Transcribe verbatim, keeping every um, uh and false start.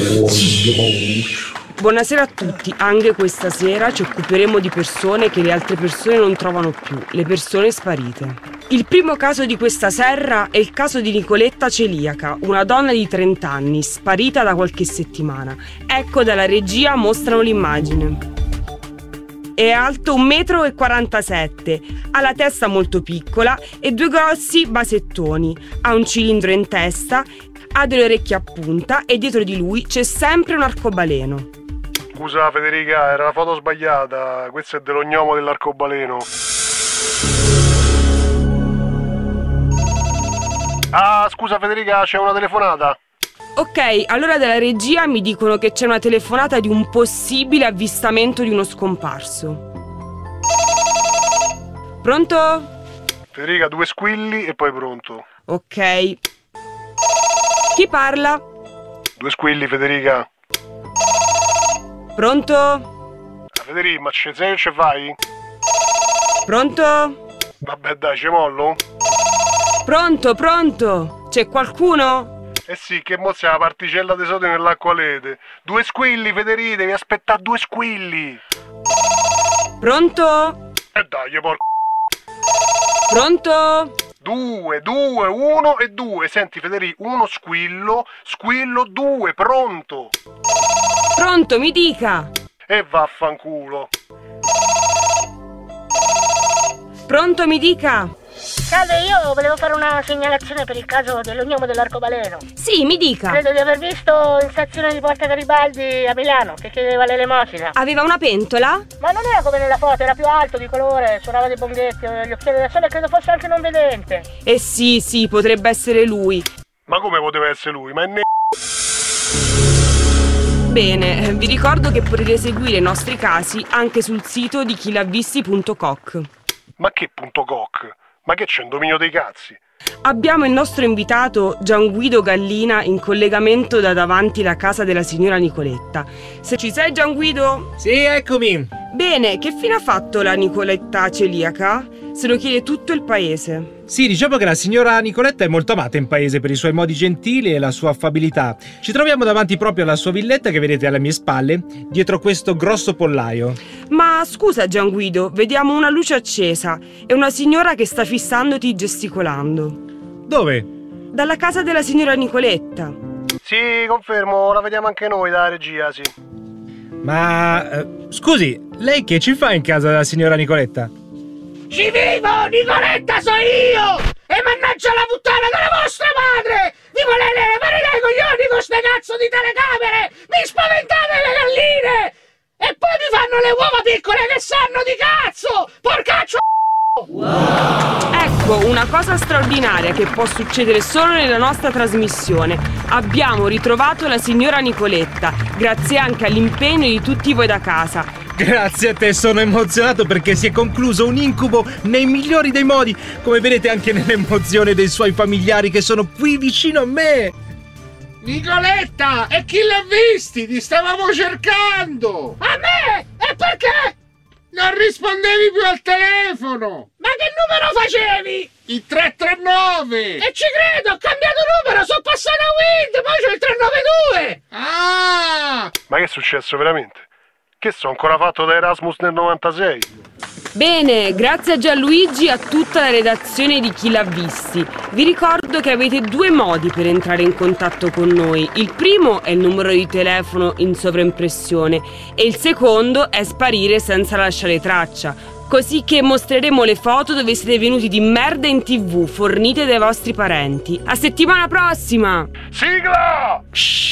Buonasera a tutti, anche questa sera ci occuperemo di persone che le altre persone non trovano più, le persone sparite. Il primo caso di questa serra è il caso di Nicoletta Celiaca, una donna di trenta anni, sparita da qualche settimana. Ecco, dalla regia mostrano l'immagine. È alto un metro e quarantasette, ha la testa molto piccola e due grossi basettoni, ha un cilindro in testa, ha delle orecchie a punta e dietro di lui c'è sempre un arcobaleno. Scusa Federica, era la foto sbagliata, questo è dell'ognomo dell'arcobaleno. Ah, scusa Federica, c'è una telefonata. Ok, allora dalla regia mi dicono che c'è una telefonata di un possibile avvistamento di uno scomparso. Pronto? Federica, due squilli e poi pronto. Ok. Chi parla? Due squilli, Federica. Pronto? Ah, Federica, ma ci sei o ci fai? Pronto? Vabbè dai, ci mollo? Pronto, pronto? C'è qualcuno? Eh sì, che mo c'è la particella di sodio nell'acqua lede. Due squilli, Federica, devi aspettare due squilli. Pronto? E dai, porco. Pronto? Due, due, uno e due. Senti Federica, uno squillo, squillo, due, pronto. Pronto, mi dica. E vaffanculo. Pronto, mi dica. Salve, io volevo fare una segnalazione per il caso dell'ognomo dell'arcobaleno. Sì, mi dica. Credo di aver visto in stazione di Porta Garibaldi a Milano che chiedeva l'elemosina. Aveva una pentola? Ma non era come nella foto, era più alto, di colore, suonava dei bonghetti, gli occhiali da sole, credo fosse anche non vedente. Eh sì, sì, potrebbe essere lui. Ma come poteva essere lui? Ma è ne... Bene, vi ricordo che potete seguire i nostri casi anche sul sito di chilavisti punto coc. Ma che punto coc? Ma che c'è un dominio dei cazzi? Abbiamo il nostro invitato Gianguido Gallina in collegamento da davanti la casa della signora Nicoletta. Se ci sei, Gianguido? Sì, eccomi. Bene, che fine ha fatto la Nicoletta Celiaca? Se lo chiede tutto il paese. Sì, diciamo che la signora Nicoletta è molto amata in paese per i suoi modi gentili e la sua affabilità. Ci troviamo davanti proprio alla sua villetta che vedete alle mie spalle, dietro questo grosso pollaio. Ma scusa Gianguido, vediamo una luce accesa e una signora che sta fissandoti gesticolando. Dove? Dalla casa della signora Nicoletta. Sì, confermo, la vediamo anche noi dalla regia, sì. Ma... Eh, scusi, lei che ci fa in casa della signora Nicoletta? Ci vivo, Nicoletta so io! E mannaggia la puttana della vostra madre! Vi volete levare dai coglioni con ste cazzo di telecamere! Mi spaventate le galline! E poi mi fanno le uova piccole che sanno di cazzo! Porcaccio! Wow. Ecco, una cosa straordinaria che può succedere solo nella nostra trasmissione. Abbiamo ritrovato la signora Nicoletta, grazie anche all'impegno di tutti voi da casa. Grazie a te, sono emozionato perché si è concluso un incubo nei migliori dei modi, come vedete anche nell'emozione dei suoi familiari che sono qui vicino a me. Nicoletta, e chi l'ha visti? Ti stavamo cercando! A me? E perché? Non rispondevi più al telefono! Ma che numero facevi? Il tre tre nove! E ci credo, ho cambiato numero, sono passato a Wind, poi c'ho il tre nove due! Ah! Ma che è successo veramente? Che sono ancora fatto da Erasmus nel novantasei? Bene, grazie a Gianluigi e a tutta la redazione di Chi l'ha visti. Vi ricordo che avete due modi per entrare in contatto con noi. Il primo è il numero di telefono in sovraimpressione e il secondo è sparire senza lasciare traccia. Così che mostreremo le foto dove siete venuti di merda in tv, fornite dai vostri parenti. A settimana prossima! Sigla!